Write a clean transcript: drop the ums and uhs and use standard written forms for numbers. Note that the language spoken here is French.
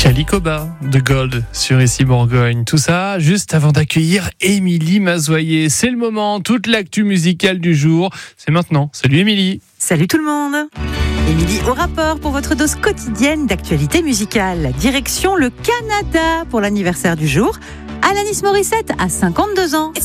Calicoba de Gold sur Ici Bourgogne. Tout ça juste avant d'accueillir Émilie Mazoyer. C'est le moment, toute l'actu musicale du jour. C'est maintenant. Salut Émilie. Salut tout le monde. Émilie au rapport pour votre dose quotidienne d'actualité musicale. Direction le Canada pour l'anniversaire du jour. Alanis Morissette a 52 ans.